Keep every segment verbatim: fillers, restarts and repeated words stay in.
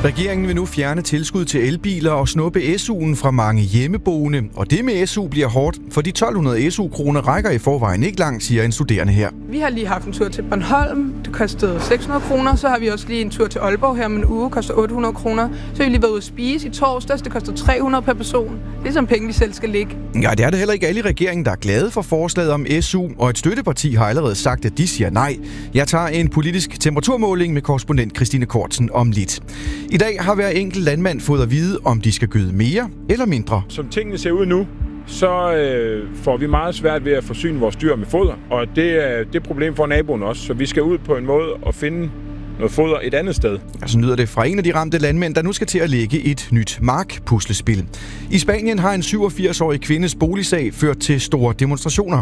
Regeringen vil nu fjerne tilskud til elbiler og snuppe S U'en fra mange hjemmeboende. Og det med S U bliver hårdt, for de tolv hundrede S U-kroner rækker i forvejen ikke langt, siger en studerende her. Vi har lige haft en tur til Bornholm. Det kostede seks hundrede kroner. Så har vi også lige en tur til Aalborg her om en uge. Koster otte hundrede kroner. Så har vi lige været ude at spise i torsdags. Det koster tre hundrede per person. Det er sådan penge, vi selv skal lægge. Ja, det er det heller ikke alle i regeringen, der er glade for forslaget om S U. Og et støtteparti har allerede sagt, at de siger nej. Jeg tager en politisk temperaturmåling med korrespondent Christine Kortsen om lidt. I dag har hver enkelt landmand fået at vide, om de skal gøde mere eller mindre. Som tingene ser ud nu, så øh, får vi meget svært ved at forsyne vores dyr med foder. Og det er det problem for naboen også. Så vi skal ud på en måde at finde noget foder et andet sted. Og så nyder det fra en af de ramte landmænd, der nu skal til at lægge et nyt markpuslespil. I Spanien har en syvogfirs-årig kvindes boligsag ført til store demonstrationer.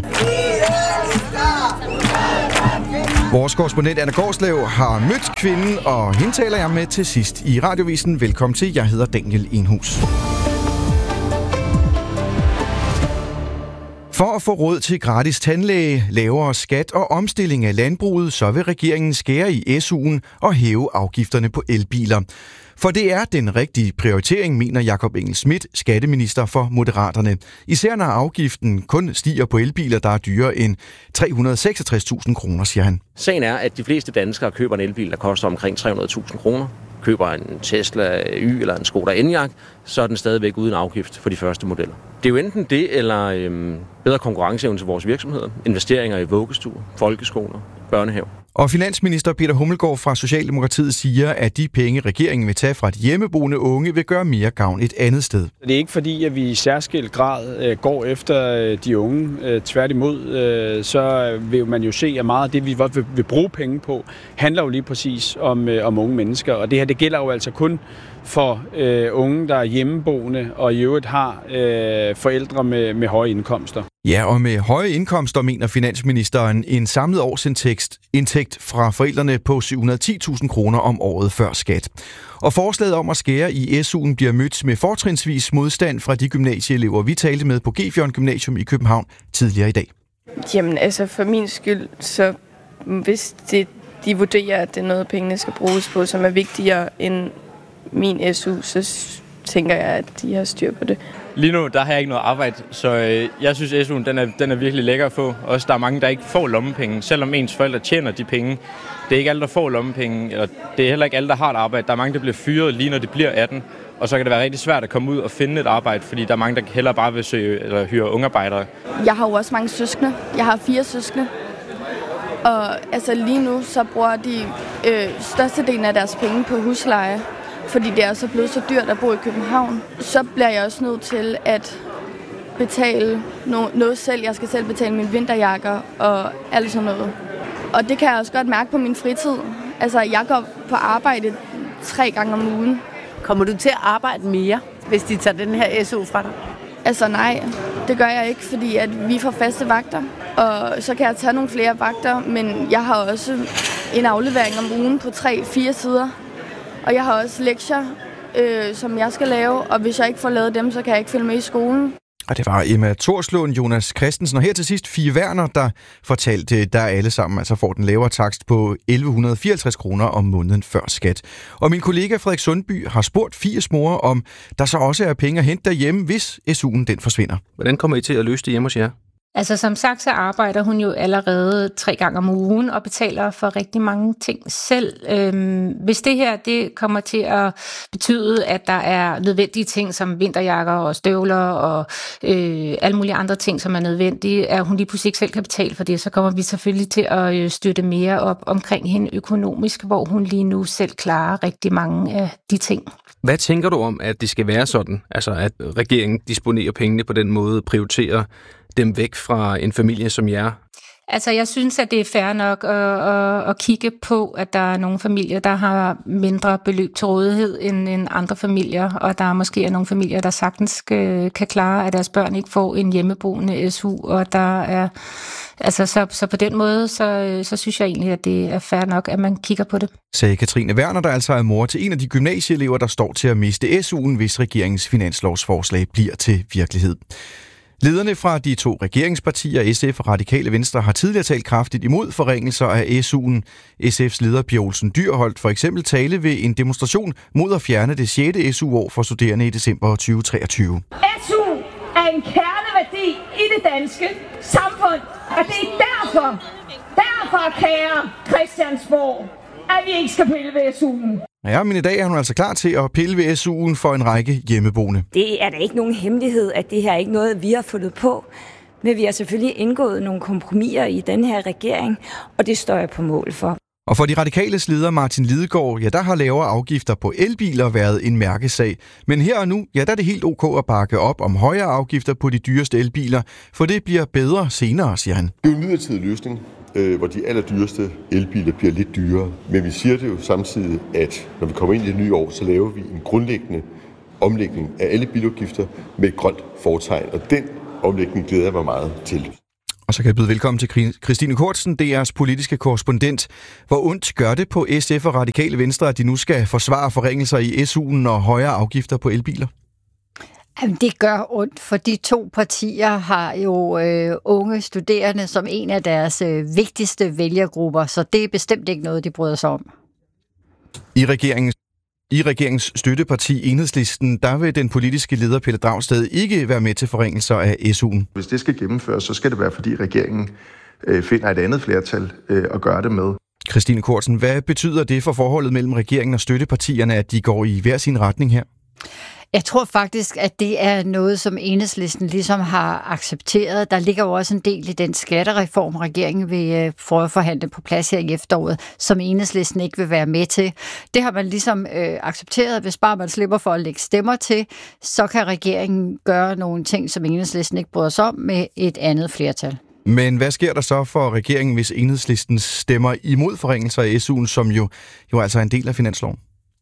Vores korrespondent Anna Gårdslev har mødt kvinden, og hende taler jeg med til sidst i Radiovisen. Velkommen til. Jeg hedder Daniel Enhus. For at få råd til gratis tandlæge, lavere skat og omstilling af landbruget, så vil regeringen skære i S U'en og hæve afgifterne på elbiler. For det er den rigtige prioritering, mener Jakob Engel-Schmidt, skatteminister for Moderaterne. Især når afgiften kun stiger på elbiler, der er dyrere end tre hundrede og seksogtres tusind kroner, siger han. Sagen er, at de fleste danskere køber en elbil, der koster omkring tre hundrede tusind kroner. Køber en Tesla Y eller en Skoda Enyaq, så er den stadigvæk uden afgift for de første modeller. Det er jo enten det, eller øhm, bedre konkurrenceevne til vores virksomheder, investeringer i vuggestuer, folkeskoler, børnehaver. Og finansminister Peter Hummelgaard fra Socialdemokratiet siger, at de penge, regeringen vil tage fra de hjemmeboende unge, vil gøre mere gavn et andet sted. Det er ikke fordi, at vi i særskilt grad øh, går efter øh, de unge. Øh, tværtimod, øh, så vil man jo se, at meget af det, vi vil, vil bruge penge på, handler jo lige præcis om, øh, om unge mennesker. Og det her, det gælder jo altså kun for øh, unge, der er hjemmeboende og i øvrigt har øh, forældre med, med høje indkomster. Ja, og med høje indkomster mener finansministeren en samlet årsindtægt indtægt fra forældrene på syv hundrede og ti tusind kroner om året før skat. Og forslaget om at skære i S U'en bliver mødt med fortrinsvis modstand fra de gymnasieelever, vi talte med på Gefjørn Gymnasium i København tidligere i dag. Jamen altså for min skyld, så hvis det, de vurderer, at det er noget, pengene skal bruges på, som er vigtigere end min S U, så tænker jeg, at de har styr på det. Lige nu, der har jeg ikke noget arbejde, så øh, jeg synes, at S U'en den er, den er virkelig lækker at få. Også der er mange, der ikke får lommepenge, selvom ens forældre tjener de penge. Det er ikke alle, der får lommepenge, eller det er heller ikke alle, der har et arbejde. Der er mange, der bliver fyret lige når de bliver atten, og så kan det være rigtig svært at komme ud og finde et arbejde, fordi der er mange, der hellere bare vil søge eller hyre ungarbejdere. Jeg har jo også mange søskende. Jeg har fire søskende. Og altså lige nu, så bruger de øh, størstedelen af deres penge på husleje, fordi det er så blevet så dyrt at bo i København. Så bliver jeg også nødt til at betale no- noget selv. Jeg skal selv betale mine vinterjakker og alt sådan noget. Og det kan jeg også godt mærke på min fritid. Altså, jeg går på arbejde tre gange om ugen. Kommer du til at arbejde mere, hvis de tager den her S U fra dig? Altså nej, det gør jeg ikke, fordi at vi får faste vagter. Og så kan jeg tage nogle flere vagter, men jeg har også en aflevering om ugen på tre-fire sider. Og jeg har også lektier, øh, som jeg skal lave, og hvis jeg ikke får lavet dem, så kan jeg ikke følge med i skolen. Og det var Emma Torslund, Jonas Christensen og her til sidst Fie Werner, der fortalte, der alle sammen altså får den lavere takst på elleve fireoghalvtreds kroner om måneden før skat. Og min kollega Frederik Sundby har spurgt Fies mor, om der så også er penge at hente derhjemme, hvis S U'en den forsvinder. Hvordan kommer I til at løse det hjemme hos jer? Altså som sagt, så arbejder hun jo allerede tre gange om ugen og betaler for rigtig mange ting selv. Øhm, hvis det her det kommer til at betyde, at der er nødvendige ting som vinterjakker og støvler og øh, alle mulige andre ting, som er nødvendige, at hun lige pludselig ikke selv kan betale for det, så kommer vi selvfølgelig til at støtte mere op omkring hende økonomisk, hvor hun lige nu selv klarer rigtig mange af de ting. Hvad tænker du om, at det skal være sådan, altså at regeringen disponerer pengene på den måde, prioriterer dem væk fra en familie som jer? Altså, jeg synes, at det er fair nok at, at, at kigge på, at der er nogle familier, der har mindre beløb til rådighed end, end andre familier, og der er måske nogle familier, der sagtens skal, kan klare, at deres børn ikke får en hjemmeboende S U, og der er, altså, så, så på den måde, så, så synes jeg egentlig, at det er fair nok, at man kigger på det. Sagde Katrine Werner, der altså er mor til en af de gymnasieelever, der står til at miste S U'en, hvis regeringens finanslovsforslag bliver til virkelighed. Lederne fra de to regeringspartier, S F og Radikale Venstre, har tidligere talt kraftigt imod forringelser af S U'en. S F's leder Pia Olsen Dyhr holdt for eksempel tale ved en demonstration mod at fjerne det sjette S U-år for studerende i december tyve treogtyve. S U er en kerneværdi i det danske samfund, og det er derfor, derfor, kære Christiansborg, at vi ikke skal pille ved S U'en. Ja, men i dag er hun altså klar til at pille ved S U'en for en række hjemmeboende. Det er da ikke nogen hemmelighed, at det her er ikke noget, vi har fundet på. Men vi har selvfølgelig indgået nogle kompromiser i den her regering, og det står jeg på mål for. Og for de radikales leder Martin Lidegaard, ja, der har lavere afgifter på elbiler været en mærkesag. Men her og nu, ja, der er det helt ok at bakke op om højere afgifter på de dyreste elbiler, for det bliver bedre senere, siger han. Det er jo en midlertidig løsning, hvor de allerdyreste elbiler bliver lidt dyrere. Men vi siger det jo samtidig, at når vi kommer ind i det nye år, så laver vi en grundlæggende omlægning af alle bilafgifter med et grønt fortegn. Og den omlægning glæder jeg mig meget til. Og så kan jeg byde velkommen til Christine Kortsen, D R's politiske korrespondent. Hvor ondt gør det på S F og Radikale Venstre, at de nu skal forsvare forringelser i S U'en og højere afgifter på elbiler? Jamen, det gør ondt, for de to partier har jo øh, unge studerende som en af deres øh, vigtigste vælgergrupper, så det er bestemt ikke noget, de bryder sig om. I regeringens I regeringens støtteparti Enhedslisten, der vil den politiske leder Pelle Dragsted ikke være med til forringelser af S U'en. Hvis det skal gennemføres, så skal det være, fordi regeringen øh, finder et andet flertal øh, at gøre det med. Christine Kortsen, hvad betyder det for forholdet mellem regeringen og støttepartierne, at de går i hver sin retning her? Jeg tror faktisk, at det er noget, som Enhedslisten ligesom har accepteret. Der ligger jo også en del i den skattereform, regeringen vil prøve at forhandle på plads her i efteråret, som Enhedslisten ikke vil være med til. Det har man ligesom øh, accepteret. Hvis bare man slipper for at lægge stemmer til, så kan regeringen gøre nogle ting, som Enhedslisten ikke bryder sig om, med et andet flertal. Men hvad sker der så for regeringen, hvis Enhedslisten stemmer imod forringelser af S U'en, som jo, jo altså er en del af finansloven?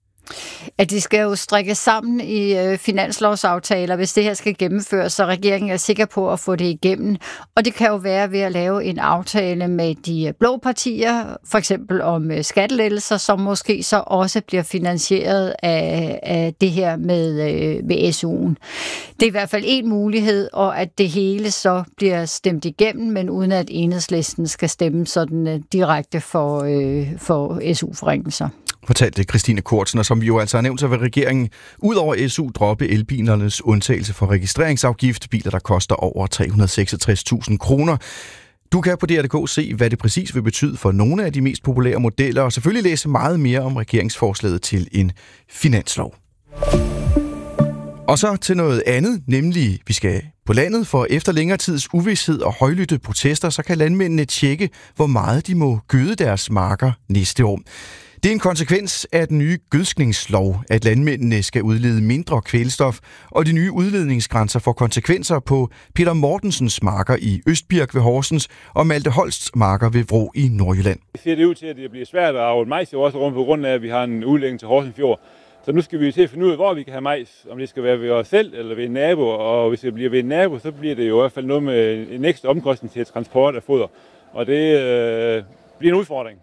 At de skal jo strikkes sammen i øh, finanslovsaftaler, hvis det her skal gennemføres, så regeringen er sikker på at få det igennem. Og det kan jo være ved at lave en aftale med de blå partier, for eksempel om øh, skattelettelser, som måske så også bliver finansieret af, af det her med, øh, med S U'en. Det er i hvert fald en mulighed, og at det hele så bliver stemt igennem, men uden at Enhedslisten skal stemme sådan øh, direkte for, øh, for S U-forringelser. Fortalte Christine Kortsen, og som vi jo altså har nævnt, så vil regeringen ud over S U droppe elbilernes undtagelse for registreringsafgift, biler der koster over tre hundrede og seksogtres tusind kroner. Du kan på D R punktum D K se, hvad det præcis vil betyde for nogle af de mest populære modeller, og selvfølgelig læse meget mere om regeringsforslaget til en finanslov. Og så til noget andet, nemlig vi skal på landet, for efter længere tids uvished og højlydte protester, så kan landmændene tjekke, hvor meget de må gøde deres marker næste år. Det er en konsekvens af den nye gødskningslov, at landmændene skal udlede mindre kvælstof, og de nye udledningsgrænser får konsekvenser på Peter Mortensens marker i Østbirk ved Horsens og Malte Holsts marker ved Vrå i Nordjylland. Det ser det ud til, at det bliver svært at avle majs også rundt på grund af, at vi har en udlægning til Horsens Fjord. Så nu skal vi til at finde ud af, hvor vi kan have majs, om det skal være ved os selv eller ved en nabo, og hvis det bliver ved en nabo, så bliver det jo i hvert fald noget med en ekstra omkostning til transport af foder, og det øh, bliver en udfordring.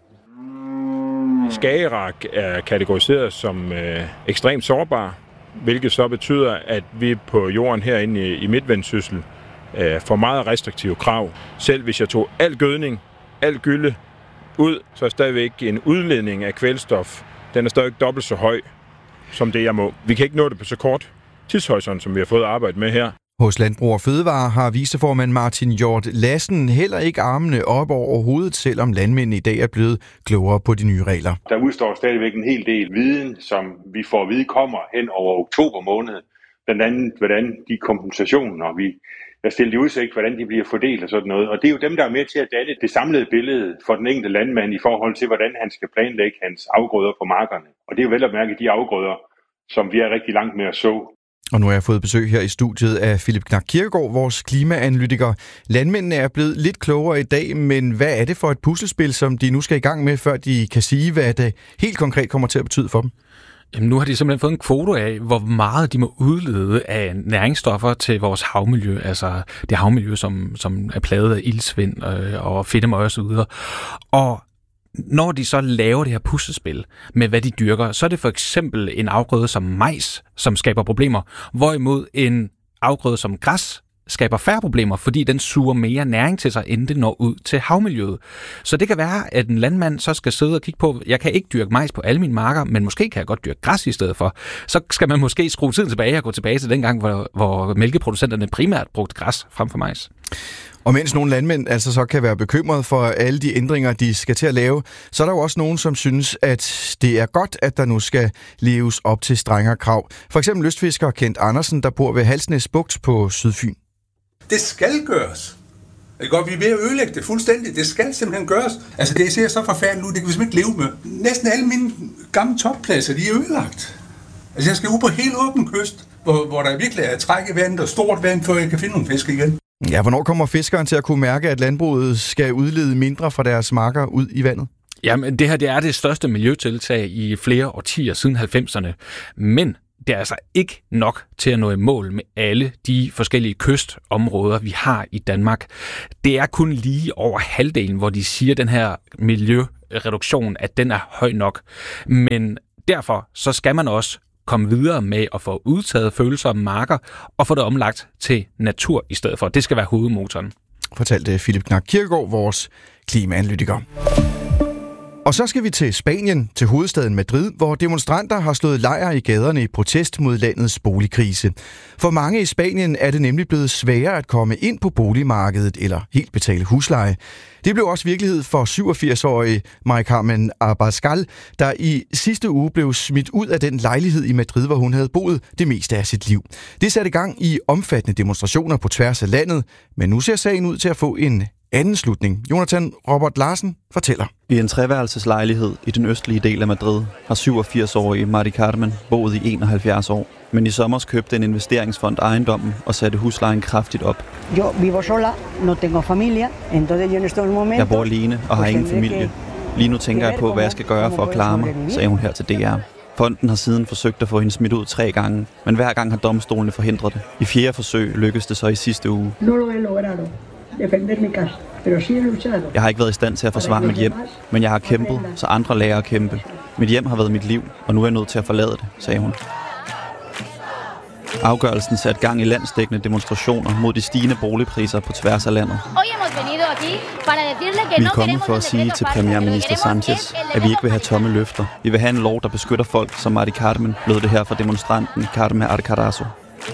Skagerrak er kategoriseret som øh, ekstremt sårbar, hvilket så betyder, at vi på jorden herinde i, i Midtvendsyssel øh, får meget restriktive krav. Selv hvis jeg tog al gødning, al gylde ud, så er stadigvæk en udledning af kvælstof. Den er stadig dobbelt så høj som det, jeg må. Vi kan ikke nå det på så kort tidshorisont, som vi har fået arbejde med her. Hos Landbrug og Fødevare har viceformand Martin Hjort Lassen heller ikke armene op over hovedet, selvom landmændene i dag er blevet klogere på de nye regler. Der udstår stadigvæk en hel del viden, som vi får at vide kommer hen over oktober måned. Blandt andet, hvordan de kompensationer, vi har stillet i udsigt, hvordan de bliver fordelt og sådan noget. Og det er jo dem, der er med til at danne det samlede billede for den enkelte landmand i forhold til, hvordan han skal planlægge hans afgrøder på markerne. Og det er jo vel at mærke de afgrøder, som vi er rigtig langt med at så. Og nu har jeg fået besøg her i studiet af Philip Knak Kirkegaard, vores klimaanalytiker. Landmændene er blevet lidt klogere i dag, men hvad er det for et puslespil, som de nu skal i gang med, før de kan sige, hvad det helt konkret kommer til at betyde for dem? Jamen, nu har de simpelthen fået en kvote af, hvor meget de må udlede af næringsstoffer til vores havmiljø, altså det havmiljø, som, som er plaget af iltsvind øh, og fedtemøg og så videre. Og når de så laver det her puslespil med, hvad de dyrker, så er det for eksempel en afgrøde som majs, som skaber problemer, hvorimod en afgrøde som græs skaber færre problemer, fordi den suger mere næring til sig, inden det når ud til havmiljøet. Så det kan være, at en landmand så skal sidde og kigge på, jeg kan ikke dyrke majs på alle mine marker, men måske kan jeg godt dyrke græs i stedet for. Så skal man måske skrue tiden tilbage og gå tilbage til den gang, hvor, hvor mælkeproducenterne primært brugte græs frem for majs. Og mens nogle landmænd altså så kan være bekymrede for alle de ændringer, de skal til at lave, så er der jo også nogen, som synes, at det er godt, at der nu skal leves op til strengere krav. For eksempel lystfisker Kent Andersen, der bor ved Halsnæs Bugt på Sydfyn. Det skal gøres. Det er godt, vi er ved at ødelægge det fuldstændig. Det skal simpelthen gøres. Altså, det ser så forfærdeligt ud, det kan vi simpelthen ikke leve med. Næsten alle mine gamle toppladser, de er ødelagt. Altså, jeg skal ud på helt åben kyst, hvor, hvor der virkelig er træk i vandet og stort vand, før jeg kan finde nogle fisk igen. Ja, hvornår kommer fiskeren til at kunne mærke, at landbruget skal udlede mindre fra deres marker ud i vandet? Jamen, det her det er det største miljøtiltag i flere årtier siden halvfemserne. Men det er altså ikke nok til at nå i mål med alle de forskellige kystområder, vi har i Danmark. Det er kun lige over halvdelen, hvor de siger, at den her miljøreduktion, at den er høj nok. Men derfor så skal man også komme videre med at få udtaget følsomme marker og få det omlagt til natur i stedet for. Det skal være hovedmotoren. Fortalte Philip Knak Kirkegaard, vores klimaanalytiker. Og så skal vi til Spanien, til hovedstaden Madrid, hvor demonstranter har slået lejr i gaderne i protest mod landets boligkrise. For mange i Spanien er det nemlig blevet sværere at komme ind på boligmarkedet eller helt betale husleje. Det blev også virkelighed for syvogfirs-årige Mari Carmen Abascal, der i sidste uge blev smidt ud af den lejlighed i Madrid, hvor hun havde boet det meste af sit liv. Det satte i gang i omfattende demonstrationer på tværs af landet, men nu ser sagen ud til at få en anden slutning. Jonathan Robert Larsen fortæller. I en treværelseslejlighed i den østlige del af Madrid har syvogfirs-årige Mari Carmen boet i enoghalvfjerds år. Men i sommer købte en investeringsfond ejendommen og satte huslejen kraftigt op. Yo vivo sola, no tengo familia, entonces yo en estos momentos. Jeg bor alene og har ingen familie. Lige nu tænker jeg på, hvad jeg skal gøre for at klare mig, sagde hun her til D R. Fonden har siden forsøgt at få hende smidt ud tre gange, men hver gang har domstolene forhindret det. I fjerde forsøg lykkedes det så i sidste uge. Jeg har ikke været i stand til at forsvare mit hjem, men jeg har kæmpet, så andre lærer at kæmpe. Mit hjem har været mit liv, og nu er jeg nødt til at forlade det, sagde hun. Afgørelsen satte gang i landsdækkende demonstrationer mod de stigende boligpriser på tværs af landet. Vi er kommet for at sige til premierminister Sanchez, at vi ikke vil have tomme løfter. Vi vil have en lov, der beskytter folk som Mari Carmen, lød det her fra demonstranten Carmen Alcarazo.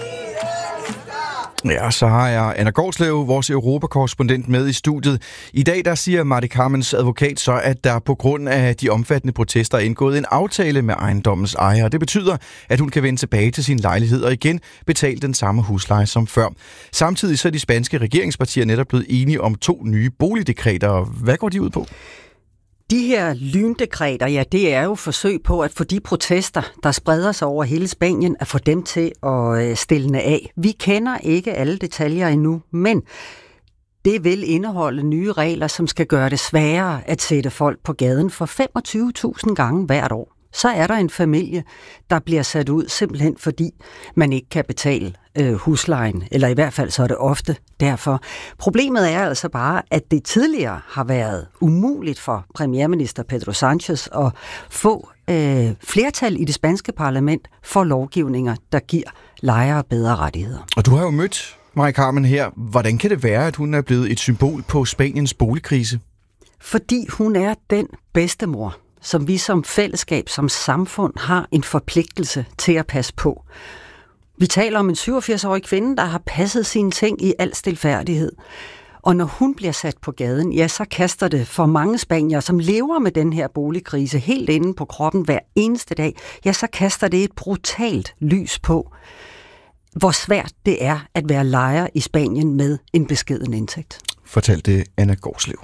Ja, så har jeg Anna Gårdslev, vores europakorrespondent, med i studiet. I dag der siger Mari Carmens advokat så, at der på grund af de omfattende protester er indgået en aftale med ejendommens ejer. Det betyder, at hun kan vende tilbage til sin lejlighed og igen betale den samme husleje som før. Samtidig så er de spanske regeringspartier netop blevet enige om to nye boligdekreter. Hvad går de ud på? De her lyndekreter, ja, det er jo forsøg på at få de protester, der spreder sig over hele Spanien, at få dem til at stille af. Vi kender ikke alle detaljer endnu, men det vil indeholde nye regler, som skal gøre det sværere at sætte folk på gaden for femogtyve tusind gange hvert år. Så er der en familie, der bliver sat ud simpelthen fordi man ikke kan betale øh, huslejen, eller i hvert fald så er det ofte derfor. Problemet er altså bare, at det tidligere har været umuligt for premierminister Pedro Sanchez at få øh, flertal i det spanske parlament for lovgivninger, der giver lejere bedre rettigheder. Og du har jo mødt Mari Carmen her. Hvordan kan det være, at hun er blevet et symbol på Spaniens boligkrise? Fordi hun er den bedstemor, som vi som fællesskab, som samfund, har en forpligtelse til at passe på. Vi taler om en syvogfirs-årig kvinde, der har passet sine ting i al stilfærdighed. Og når hun bliver sat på gaden, ja, så kaster det for mange spaniere, som lever med den her boligkrise helt inde på kroppen hver eneste dag, ja, så kaster det et brutalt lys på, hvor svært det er at være lejer i Spanien med en beskeden indtægt. Fortalte Anna Gårdslev.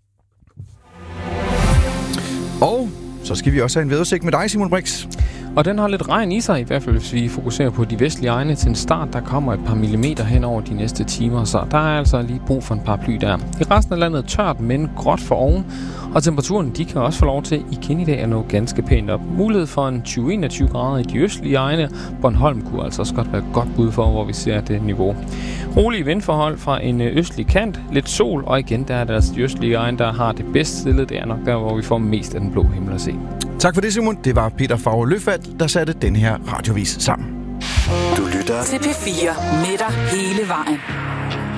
Og så skal vi også have en vejrudsigt med dig, Simon Brix. Og den har lidt regn i sig, i hvert fald hvis vi fokuserer på de vestlige egne. Til en start, der kommer et par millimeter hen over de næste timer, så der er altså lige brug for en paraply der. I resten af landet tørt, men gråt for oven, og temperaturen de kan også få lov til igen i dag at nå ganske pænt op. Mulighed for en tyve til enogtyve grader i de østlige egne. Bornholm kunne altså også godt være et godt bud for, hvor vi ser det niveau. Rolige vindforhold fra en østlig kant, lidt sol, og igen der er det altså de østlige egne, der har det bedst stillet. Det er nok der, hvor vi får mest af den blå himmel at se. Tak for det, Simon. Det var Peter Favre Løfald, der satte den her radiovis sammen. Du lytter til P fire med dig hele vejen.